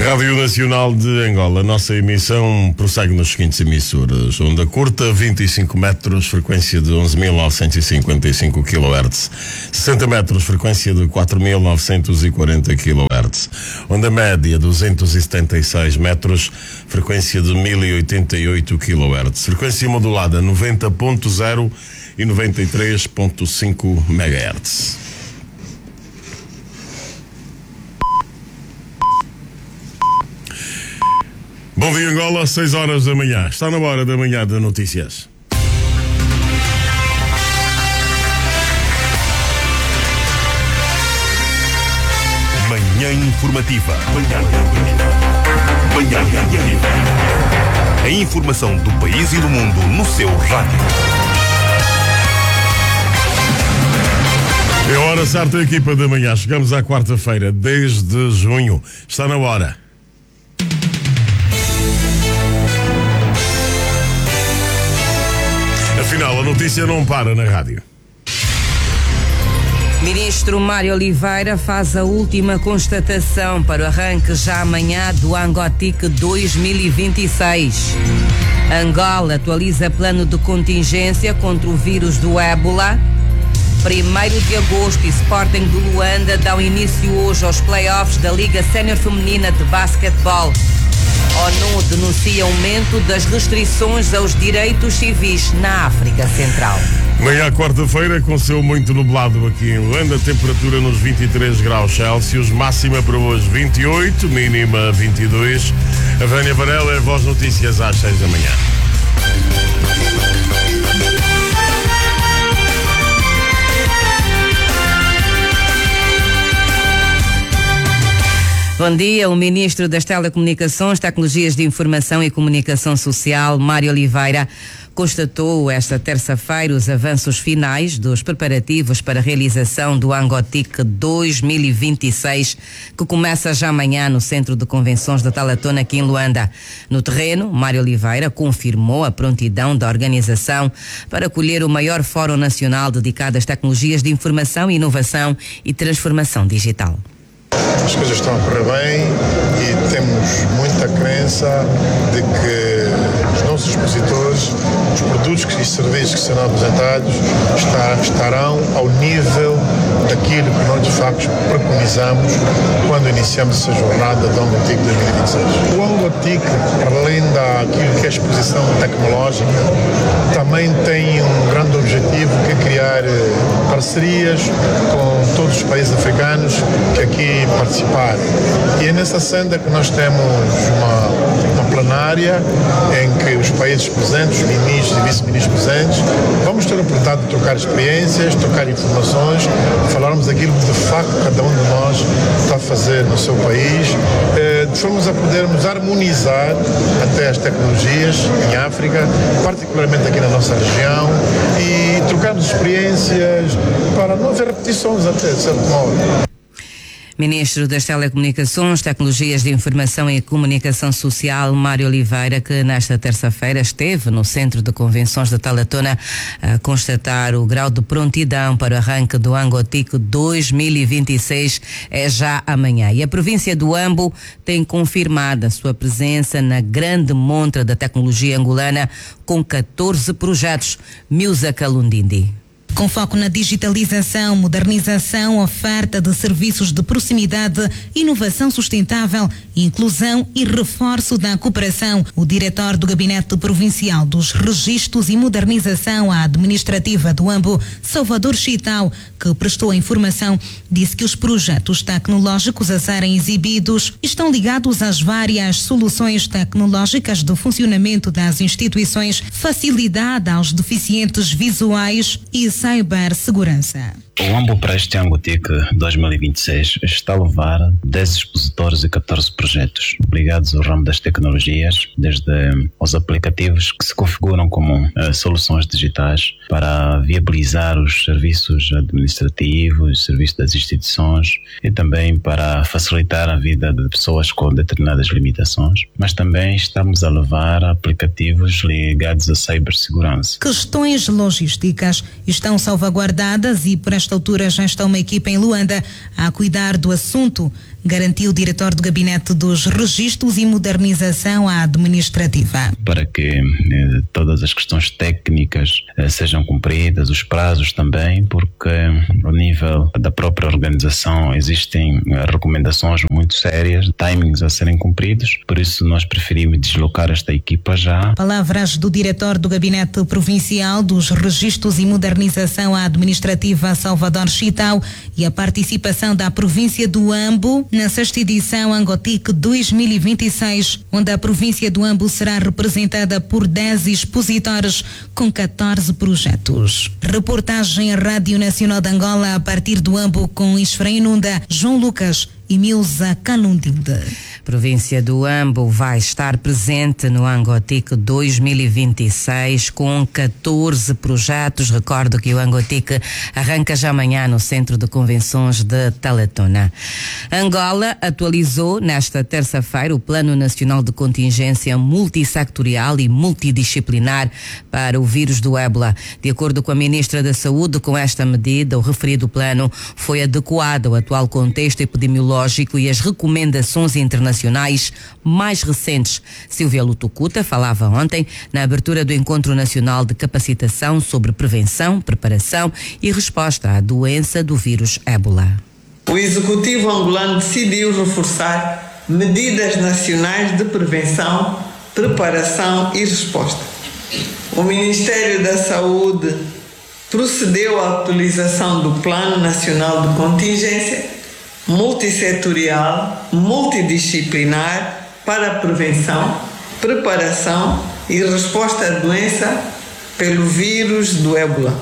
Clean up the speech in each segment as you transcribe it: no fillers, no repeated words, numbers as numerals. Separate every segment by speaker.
Speaker 1: Rádio Nacional de Angola. Nossa emissão prossegue nas seguintes emissoras: onda curta 25 metros, frequência de 11.955 kHz, 60 metros, frequência de 4.940 kHz, onda média 276 metros, frequência de 1.088 kHz, frequência modulada 90.0 e 93.5 MHz. Bom dia, Angola, 6 horas da manhã. Está na hora da manhã de notícias.
Speaker 2: Manhã informativa. Manhã informativa. A informação do país e do mundo no seu rádio.
Speaker 1: É a hora certa, a equipa da manhã. Chegamos à quarta-feira, 10 de junho. Está na hora. Afinal, a notícia não para na rádio.
Speaker 3: Ministro Mário Oliveira faz a última constatação para o arranque já amanhã do Angotic 2026. Angola atualiza plano de contingência contra o vírus do ébola. 1º de agosto e Sporting do Luanda dão início hoje aos play-offs da Liga Sénior Feminina de Basquetebol. ONU denuncia aumento das restrições aos direitos civis na África Central.
Speaker 1: Manhã quarta-feira com céu muito nublado aqui em Luanda, temperatura nos 23 graus Celsius, máxima para hoje 28, mínima 22. A Vânia Varela é a Voz Notícias às 6 da manhã.
Speaker 3: Bom dia. O Ministro das Telecomunicações, Tecnologias de Informação e Comunicação Social, Mário Oliveira, constatou esta terça-feira os avanços finais dos preparativos para a realização do Angotic 2026, que começa já amanhã no Centro de Convenções da Talatona, aqui em Luanda. No terreno, Mário Oliveira confirmou a prontidão da organização para acolher o maior fórum nacional dedicado às tecnologias de informação, inovação e transformação digital.
Speaker 4: As coisas estão a correr bem e temos muita crença de que os nossos expositores, os produtos e serviços que serão apresentados estarão ao nível daquilo que nós de facto preconizamos quando iniciamos essa jornada do Angotic 2026. O Angotic, além daquilo que é a exposição tecnológica, também tem um grande objetivo, que é criar parcerias com todos os países africanos que aqui participarem. E é nessa senda que nós temos uma plenária em que os países presentes, os ministros e vice-ministros presentes, vamos ter a oportunidade de trocar experiências, trocar informações, falarmos daquilo que de facto cada um de nós está a fazer no seu país, de forma a podermos harmonizar até as tecnologias em África, particularmente aqui na nossa região, e trocarmos experiências para não haver repetições até de certo modo.
Speaker 3: Ministro das Telecomunicações, Tecnologias de Informação e Comunicação Social, Mário Oliveira, que nesta terça-feira esteve no Centro de Convenções da Talatona a constatar o grau de prontidão para o arranque do Angotic 2026 é já amanhã. E a província do Ambo tem confirmado a sua presença na grande montra da tecnologia angolana com 14 projetos. Milza Kalundindi.
Speaker 5: Com foco na digitalização, modernização, oferta de serviços de proximidade, inovação sustentável, inclusão e reforço da cooperação, o diretor do Gabinete Provincial dos Registros e Modernização Administrativa do Ambo, Salvador Chitau, que prestou a informação, disse que os projetos tecnológicos a serem exibidos estão ligados às várias soluções tecnológicas de funcionamento das instituições, facilidade aos deficientes visuais e cibersegurança.
Speaker 6: O Ambo para este Angotic 2026 está a levar 10 expositores e 14 projetos ligados ao ramo das tecnologias, desde os aplicativos que se configuram como soluções digitais para viabilizar os serviços administrativos, os serviços das instituições e também para facilitar a vida de pessoas com determinadas limitações, mas também estamos a levar aplicativos ligados à cibersegurança.
Speaker 5: Questões logísticas estão salvaguardadas e por esta altura já está uma equipa em Luanda a cuidar do assunto. garantiu o diretor do Gabinete dos Registros e Modernização Administrativa.
Speaker 6: Para que todas as questões técnicas sejam cumpridas, os prazos também, porque ao nível da própria organização existem recomendações muito sérias, timings a serem cumpridos, por isso nós preferimos deslocar esta equipa já.
Speaker 5: Palavras do diretor do Gabinete Provincial dos Registros e Modernização Administrativa, Salvador Chitau, e a participação da província do Ambo na sexta edição Angotic 2026, onde a província do Ambo será representada por 10 expositores com 14 projetos. Reportagem Rádio Nacional de Angola a partir do Ambo com Isfraim Nunda, João Lucas e Milza Canundinde.
Speaker 3: Província do Ambo vai estar presente no Angotic 2026 com 14 projetos. Recordo que o Angotic arranca já amanhã no Centro de Convenções de Talatona. Angola atualizou nesta terça-feira o Plano Nacional de Contingência Multissectorial e Multidisciplinar para o vírus do ébola. De acordo com a Ministra da Saúde, com esta medida, o referido plano foi adequado ao atual contexto epidemiológico e as recomendações internacionais mais recentes. Silvia Lutucuta falava ontem na abertura do Encontro Nacional de Capacitação sobre Prevenção, Preparação e Resposta à doença do vírus ébola.
Speaker 7: O Executivo angolano decidiu reforçar medidas nacionais de prevenção, preparação e resposta. O Ministério da Saúde procedeu à atualização do Plano Nacional de Contingência multissetorial, multidisciplinar para a prevenção, preparação e resposta à doença pelo vírus do ébola,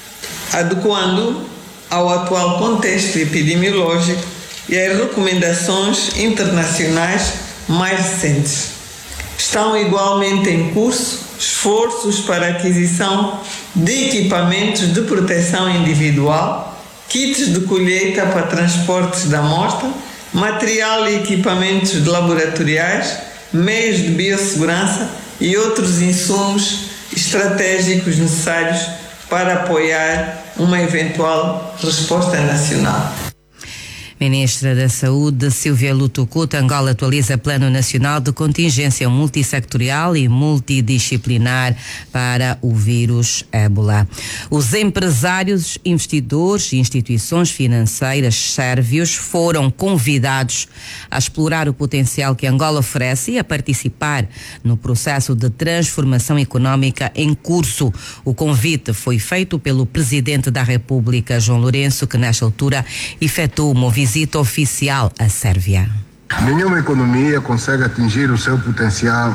Speaker 7: adequando ao atual contexto epidemiológico e às recomendações internacionais mais recentes. Estão igualmente em curso esforços para a aquisição de equipamentos de proteção individual, kits de colheita para transportes da amostra, material e equipamentos laboratoriais, meios de biossegurança e outros insumos estratégicos necessários para apoiar uma eventual resposta nacional.
Speaker 3: Ministra da Saúde, Silvia Lutucuta. Angola atualiza Plano Nacional de Contingência Multissectorial e Multidisciplinar para o vírus ébola. Os empresários, investidores e instituições financeiras sérvios foram convidados a explorar o potencial que Angola oferece e a participar no processo de transformação económica em curso. O convite foi feito pelo Presidente da República, João Lourenço, que nesta altura efetuou uma visita oficial à Sérvia.
Speaker 8: Nenhuma economia consegue atingir o seu potencial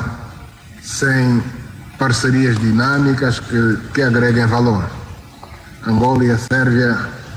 Speaker 8: sem parcerias dinâmicas que agreguem valor. Angola e a Sérvia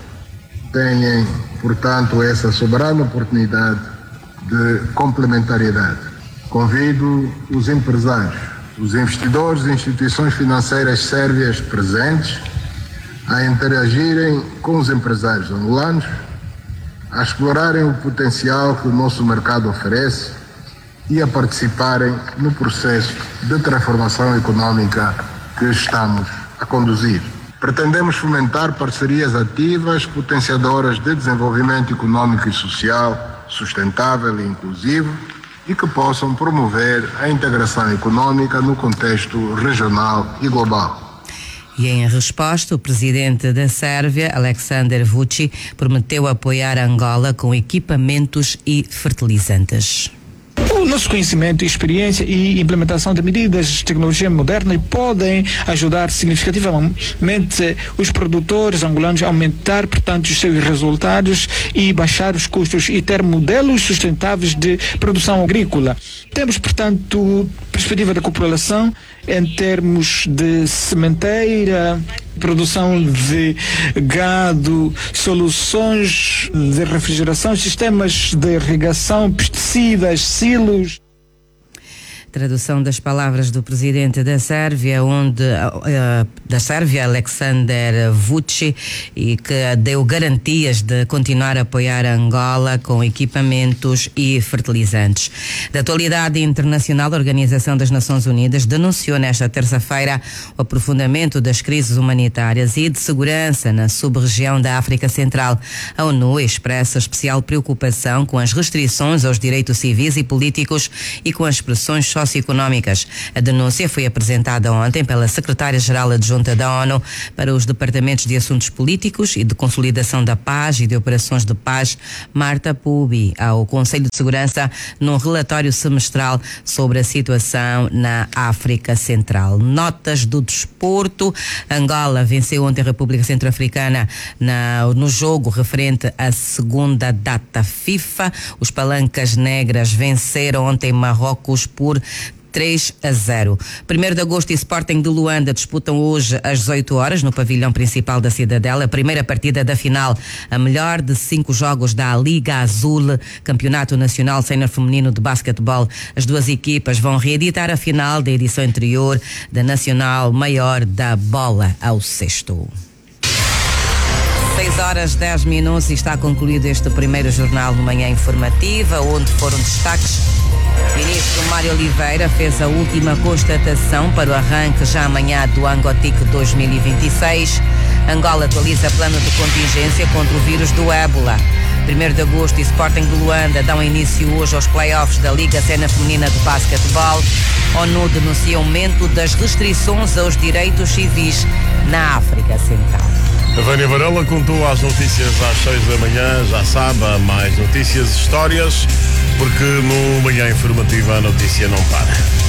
Speaker 8: têm, portanto, essa soberana oportunidade de complementariedade. Convido os empresários, os investidores e instituições financeiras sérvias presentes a interagirem com os empresários angolanos, a explorarem o potencial que o nosso mercado oferece e a participarem no processo de transformação económica que estamos a conduzir. Pretendemos fomentar parcerias ativas, potenciadoras de desenvolvimento económico e social sustentável e inclusivo e que possam promover a integração económica no contexto regional e global.
Speaker 3: E em resposta, o presidente da Sérvia, Aleksandar Vučić, prometeu apoiar Angola com equipamentos e fertilizantes.
Speaker 9: O nosso conhecimento, experiência e implementação de medidas de tecnologia moderna podem ajudar significativamente os produtores angolanos a aumentar, portanto, os seus resultados e baixar os custos e ter modelos sustentáveis de produção agrícola. Temos, portanto, perspectiva da cooperação em termos de sementeira, produção de gado, soluções de refrigeração, sistemas de irrigação, pesticidas, silos.
Speaker 3: Tradução das palavras do presidente da Sérvia, Aleksandar Vučić, e que deu garantias de continuar a apoiar a Angola com equipamentos e fertilizantes. Da atualidade internacional, a Organização das Nações Unidas denunciou nesta terça-feira o aprofundamento das crises humanitárias e de segurança na sub-região da África Central. A ONU expressa especial preocupação com as restrições aos direitos civis e políticos e com as pressões socioeconómicas. A denúncia foi apresentada ontem pela secretária-geral adjunta da ONU para os departamentos de assuntos políticos e de consolidação da paz e de operações de paz, Marta Pubi, ao Conselho de Segurança num relatório semestral sobre a situação na África Central. Notas do desporto. Angola venceu ontem a República Centro-Africana no jogo referente à segunda data FIFA. Os Palancas Negras venceram ontem Marrocos por 3-0. 1º de agosto e Sporting de Luanda disputam hoje às 18 horas no pavilhão principal da Cidadela a primeira partida da final, a melhor de 5 jogos da Liga Azul, Campeonato Nacional Sénior Feminino de Basquetebol. As duas equipas vão reeditar a final da edição anterior da Nacional Maior da Bola ao Cesto. 6:10 e está concluído este primeiro jornal de manhã informativa, onde foram destaques. O ministro Mário Oliveira fez a última constatação para o arranque já amanhã do Angotic 2026. Angola atualiza plano de contingência contra o vírus do ébola. 1º de agosto e Sporting de Luanda dão início hoje aos play-offs da Liga Sénior Feminina de Basquetebol. ONU denuncia aumento das restrições aos direitos civis na África Central.
Speaker 1: A Vânia Varela contou as notícias às 6 da manhã, já sabe, há mais notícias, histórias, porque no Manhã Informativa a notícia não para.